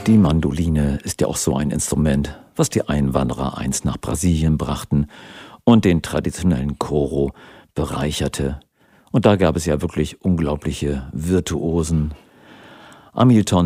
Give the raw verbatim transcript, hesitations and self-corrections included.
Die Mandoline ist ja auch so ein Instrument, was die Einwanderer einst nach Brasilien brachten und den traditionellen Choro bereicherte. Und da gab es ja wirklich unglaubliche Virtuosen. Hamilton